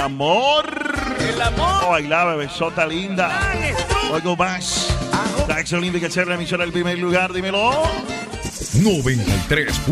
amor. El amor. Oh, baila, bebesota linda. Algo más. La Ex Olímpica es la emisora del primer lugar, dímelo. 93.